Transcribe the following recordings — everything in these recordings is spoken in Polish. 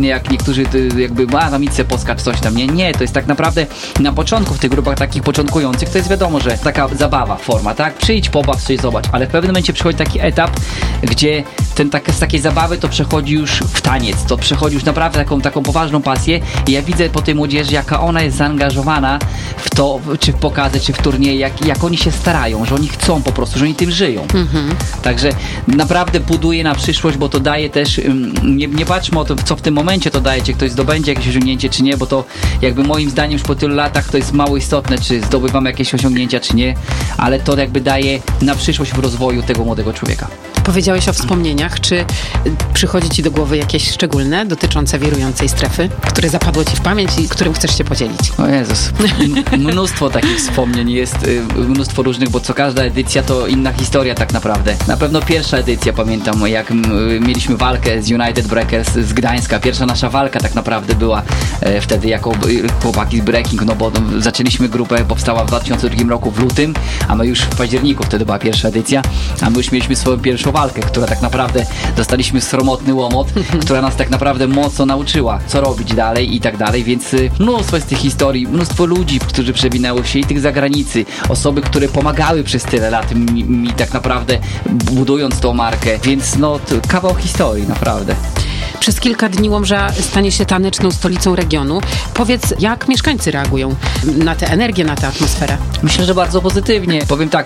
nie jak niektórzy jakby, tam idź se poskacz, coś tam. Nie, to jest tak naprawdę na początku w tych grupach takich początkujących, to jest wiadomo, że taka zabawa, forma, tak? Przyjdź, pobaw coś, zobacz, ale w pewnym momencie przychodzi taki etap, gdzie z takiej zabawy to przechodzi już w taniec, to przechodzi już naprawdę taką poważną pasję i ja widzę po tej młodzieży, jaka ona jest zaangażowana w to, czy w pokazy, czy w turnieje, jak oni się starają, że oni chcą po prostu, że oni tym żyją. Także naprawdę buduje na przyszłość, bo to daje też, nie patrzmy o to, co w tym momencie to daje, czy ktoś zdobędzie jakieś osiągnięcie, czy nie, bo to jakby moim zdaniem już po tylu latach to jest mało istotne, czy zdobywamy jakieś osiągnięcia, czy nie, ale to jakby daje na przyszłość w rozwoju tego młodego człowieka. Powiedziałeś o wspomnieniach. Czy przychodzi ci do głowy jakieś szczególne dotyczące wirującej strefy, które zapadło ci w pamięć i którym chcesz się podzielić? O Jezus, mnóstwo takich wspomnień jest, mnóstwo różnych, bo co każda edycja to inna historia tak naprawdę. Na pewno pierwsza edycja, pamiętam, jak mieliśmy walkę z United Breakers z Gdańska. Pierwsza nasza walka tak naprawdę była wtedy jako chłopaki z Breaking, no bo zaczęliśmy grupę, powstała w 2002 roku w lutym, a my już w październiku wtedy była pierwsza edycja, a my już mieliśmy swoją pierwszą walkę, która tak naprawdę dostaliśmy sromotny łomot, która nas tak naprawdę mocno nauczyła, co robić dalej i tak dalej, więc mnóstwo jest tych historii, mnóstwo ludzi, którzy przewinęły się i tych zagranicy, osoby, które pomagały przez tyle lat mi tak naprawdę budując tą markę, więc no to kawał historii, naprawdę. Przez kilka dni Łomża stanie się taneczną stolicą regionu. Powiedz, jak mieszkańcy reagują na tę energię, na tę atmosferę? Myślę, że bardzo pozytywnie. Powiem tak,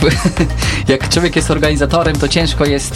jak człowiek jest organizatorem, to ciężko jest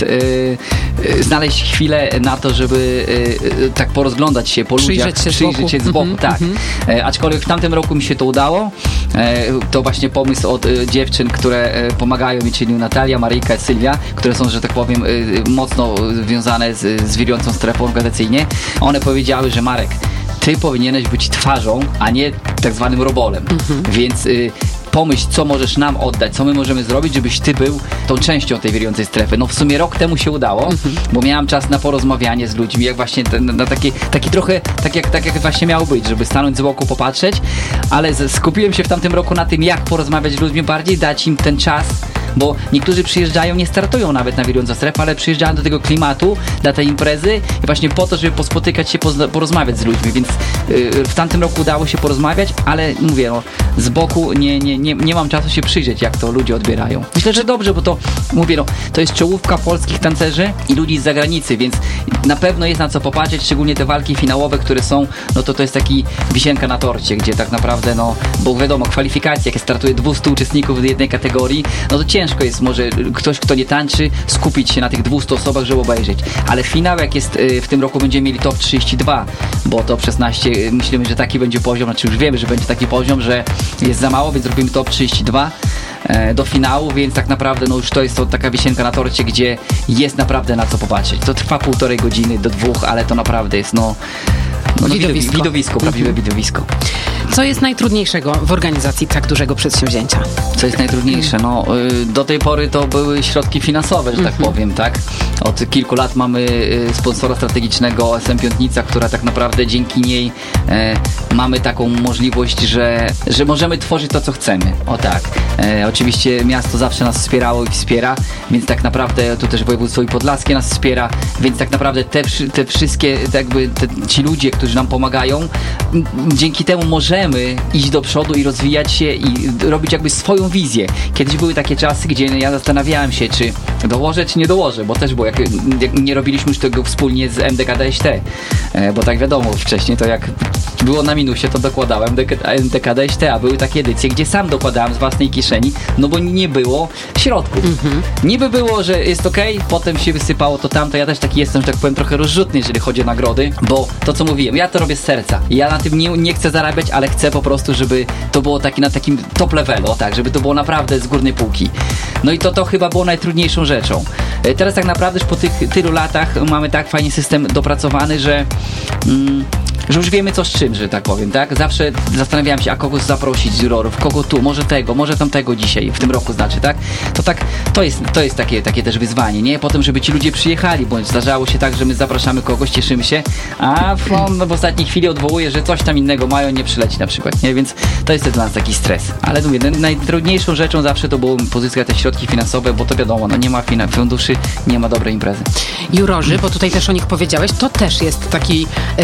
znaleźć chwilę na to, żeby tak porozglądać się po ludziach, przyjrzeć się z boku. Tak. Aczkolwiek w tamtym roku mi się to udało. To właśnie pomysł od dziewczyn, które pomagają mi, czyli Natalia, Maryjka, Sylwia, które są, że tak powiem, mocno związane z wirującą strefą organizacyjnie. One powiedziały, że Marek, ty powinieneś być twarzą, a nie tak zwanym robolem. Więc pomyśl, co możesz nam oddać, co my możemy zrobić, żebyś ty był tą częścią tej wirującej strefy. No w sumie rok temu się udało, bo miałam czas na porozmawianie z ludźmi, jak właśnie na taki trochę, tak jak właśnie miało być, żeby stanąć z boku, popatrzeć, ale skupiłem się w tamtym roku na tym, jak porozmawiać z ludźmi bardziej, dać im ten czas, bo niektórzy przyjeżdżają, nie startują nawet na wirującą strefę, ale przyjeżdżają do tego klimatu, dla tej imprezy i właśnie po to, żeby pospotykać się, porozmawiać z ludźmi, więc w tamtym roku udało się porozmawiać, ale mówię, no, z boku nie mam czasu się przyjrzeć, jak to ludzie odbierają. Myślę, że dobrze, bo to, mówię, no, to jest czołówka polskich tancerzy i ludzi z zagranicy, więc na pewno jest na co popatrzeć, szczególnie te walki finałowe, które są, no to jest taki wisienka na torcie, gdzie tak naprawdę, no, bo wiadomo, kwalifikacje, jak startuje 200 uczestników w jednej kategorii, no to ciężko jest może ktoś, kto nie tańczy, skupić się na tych 200 osobach, żeby obejrzeć. Ale finał, jak jest w tym roku, będziemy mieli top 32, bo top 16, myślimy, że taki będzie poziom, znaczy już wiemy, że będzie taki poziom, że jest za mało, więc robimy top 32 do finału, więc tak naprawdę no już to jest taka wisienka na torcie, gdzie jest naprawdę na co popatrzeć. To trwa 1,5 godziny do 2, ale to naprawdę jest widowisko, prawdziwe widowisko. Co jest najtrudniejszego w organizacji tak dużego przedsięwzięcia? Co jest najtrudniejsze? No, do tej pory to były środki finansowe, że tak powiem, tak? Od kilku lat mamy sponsora strategicznego OSM Piątnica, która tak naprawdę dzięki niej mamy taką możliwość, że możemy tworzyć to, co chcemy. O tak. Oczywiście miasto zawsze nas wspierało i wspiera, więc tak naprawdę tu też województwo i podlaskie nas wspiera, więc tak naprawdę te wszystkie jakby ci ludzie, którzy nam pomagają, dzięki temu możemy iść do przodu i rozwijać się i robić jakby swoją wizję. Kiedyś były takie czasy, gdzie ja zastanawiałem się, czy dołożę, czy nie dołożę, bo też było, jak nie robiliśmy już tego wspólnie z MDKDŚT, bo tak wiadomo, wcześniej to jak było na minusie, to dokładałem MDKDŚT, a były takie edycje, gdzie sam dokładałem z własnej kieszeni, no bo nie było środków. Niby było, że jest okej, potem się wysypało to tamto, ja też taki jestem, że tak powiem, trochę rozrzutny, jeżeli chodzi o nagrody, bo to, co mówiłem, ja to robię z serca. Ja na tym nie chcę zarabiać, ale chcę po prostu, żeby to było na takim top levelu, tak, żeby to było naprawdę z górnej półki. No i to chyba było najtrudniejszą rzeczą. Teraz tak naprawdę już po tych tylu latach mamy tak fajnie system dopracowany, że już wiemy co z czym, że tak powiem, tak? Zawsze zastanawiałem się, a kogo zaprosić z jurorów, kogo tu, może tego, może tamtego dzisiaj, w tym roku znaczy, tak? To jest takie też wyzwanie, nie? Potem, żeby ci ludzie przyjechali, bądź zdarzało się tak, że my zapraszamy kogoś, cieszymy się, a on w ostatniej chwili odwołuje, że coś tam innego mają, nie przyleci na przykład, nie? Więc to jest dla nas taki stres. Ale mówię, najtrudniejszą rzeczą zawsze to było pozyskać te środki finansowe, bo to wiadomo, no nie ma funduszy, nie ma dobrej imprezy. Jurorzy, bo tutaj też o nich powiedziałeś, to też jest taki